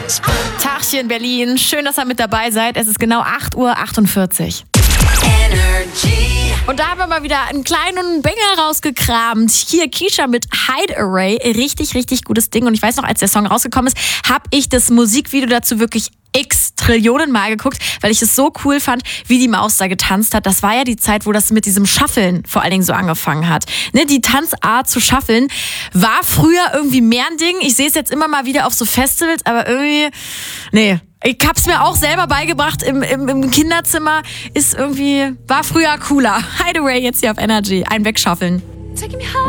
Tagchen Berlin, schön, dass ihr mit dabei seid. Es ist genau 8:48 Uhr. Und da haben wir mal wieder einen kleinen Banger rausgekramt. Hier Keisha mit Hide Array. Richtig, richtig gutes Ding. Und ich weiß noch, als der Song rausgekommen ist, habe ich das Musikvideo dazu wirklich x Trillionen Mal geguckt, weil ich es so cool fand, wie die Maus da getanzt hat. Das war ja die Zeit, wo das mit diesem Shuffeln vor allen Dingen so angefangen hat. Ne, die Tanzart zu shuffeln war früher irgendwie mehr ein Ding. Ich sehe es jetzt immer mal wieder auf so Festivals, aber irgendwie, nee. Ich hab's mir auch selber beigebracht im Kinderzimmer. War früher cooler. Hideaway jetzt hier auf Energy. Ein Wegschaffeln.